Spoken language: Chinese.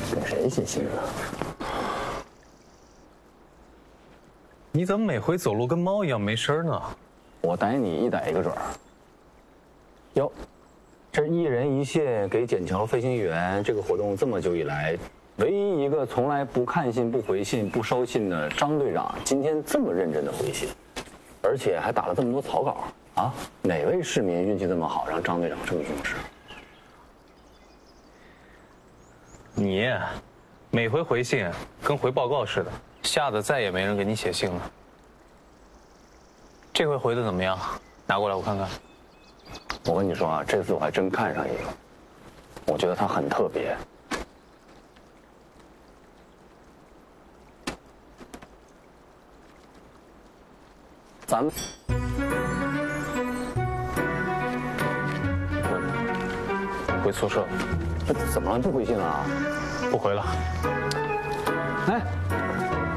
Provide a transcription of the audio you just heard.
给谁写信啊？ 你怎么每回走路跟猫一样没声呢？ 我逮你一逮一个准儿。哟，这一人一信给笕桥飞行员这个活动这么久以来，唯一一个从来不看信、不回信、不收信的张队长，今天这么认真的回信，而且还打了这么多草稿啊！哪位市民运气这么好，让张队长这么重视？ 你每回回信跟回报告似的，吓得再也没人给你写信了。这回回的怎么样？拿过来我看看。 我跟你说啊，这次我还真看上一个，我觉得他很特别。咱们回宿舍。 怎么了？不回信了啊？ 不回了。 哎。